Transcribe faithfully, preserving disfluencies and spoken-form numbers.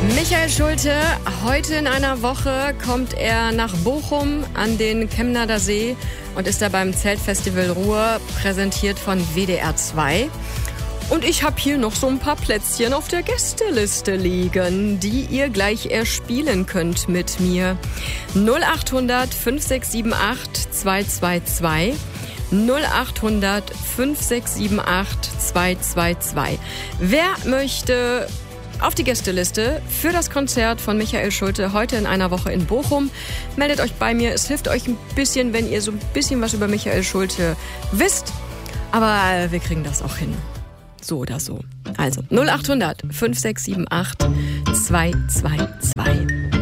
Michael Schulte, heute in einer Woche kommt er nach Bochum an den Chemnader See und ist da beim Zeltfestival Ruhr, präsentiert von W D R zwei. Und ich habe hier noch so ein paar Plätzchen auf der Gästeliste liegen, die ihr gleich erspielen könnt mit mir. null acht hundert fünf sechs sieben acht zwei zwei zwei. null acht hundert fünf sechs sieben acht zwei zwei zwei. Wer möchte auf die Gästeliste für das Konzert von Michael Schulte heute in einer Woche in Bochum, meldet euch bei mir. Es hilft euch ein bisschen, wenn ihr so ein bisschen was über Michael Schulte wisst. Aber wir kriegen das auch hin. So oder so. Also null acht hundert fünf sechs sieben acht zwei zwei zwei.